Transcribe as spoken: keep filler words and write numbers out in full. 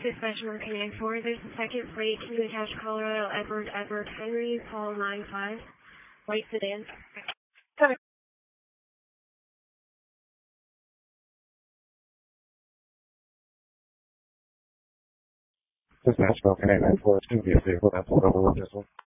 dispatch one command four. There's a second plate. Can you attach Colorado Edward Edward Henry Paul nine five? White sedan. Dispatch Falcon eight nine four, it's going to be a vehicle that pulled over with this one.